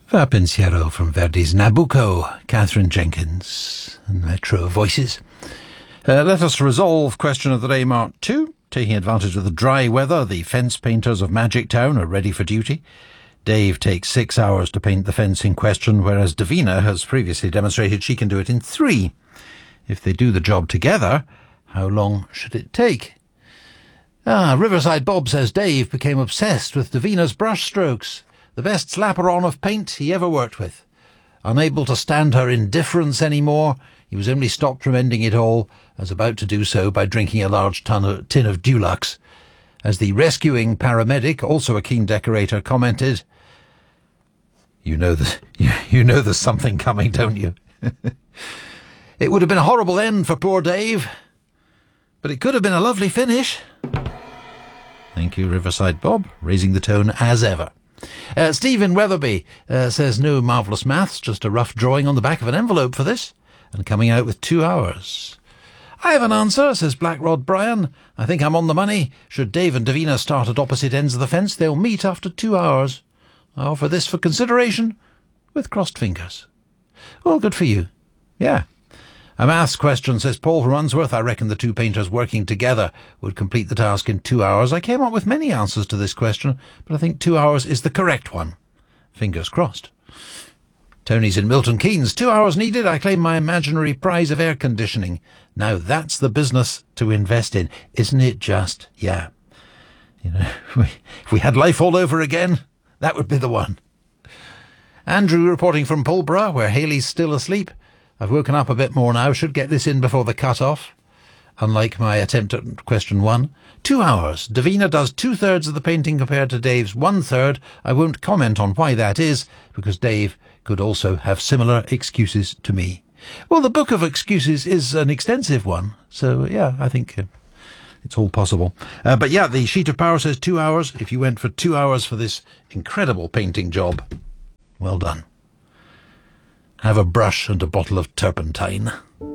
Va Pensiero from Verdi's Nabucco, Catherine Jenkins, and Metro Voices. Let us resolve question of the day mark 2. Taking advantage of the dry weather, the fence painters of Magic Town are ready for duty. Dave takes 6 hours to paint the fence in question, whereas Davina has previously demonstrated she can do it in 3. If they do the job together, how long should it take? Riverside Bob says Dave became obsessed with Davina's brush strokes. The best slapper-on of paint he ever worked with. Unable to stand her indifference anymore, he was only stopped from ending it all, as about to do so by drinking a large tin of Dulux. As the rescuing paramedic, also a keen decorator, commented, You know there's something coming, don't you? It would have been a horrible end for poor Dave, but it could have been a lovely finish. Thank you, Riverside Bob, raising the tone as ever. Stephen Weatherby says no marvellous maths, just a rough drawing on the back of an envelope for this, and coming out with 2 hours. I have an answer, says Blackrod Brian. I think I'm on the money. Should Dave and Davina start at opposite ends of the fence, they'll meet after 2 hours. I offer this for consideration, with crossed fingers. Well, good for you. Yeah. A maths question, says Paul from Unsworth. I reckon the two painters working together would complete the task in 2 hours. I came up with many answers to this question, but I think 2 hours is the correct one. Fingers crossed. Tony's in Milton Keynes. 2 hours needed. I claim my imaginary prize of air conditioning. Now that's the business to invest in. Isn't it just? Yeah. You know, if we had life all over again, that would be the one. Andrew reporting from Pulborough, where Hayley's still asleep. I've woken up a bit more now, should get this in before the cut-off. Unlike my attempt at question 1. 2 hours. Davina does 2/3 of the painting compared to Dave's 1/3. I won't comment on why that is, because Dave could also have similar excuses to me. Well, the book of excuses is an extensive one, so yeah, I think it's all possible. But yeah, the sheet of power says 2 hours. If you went for 2 hours for this incredible painting job, well done. Have a brush and a bottle of turpentine.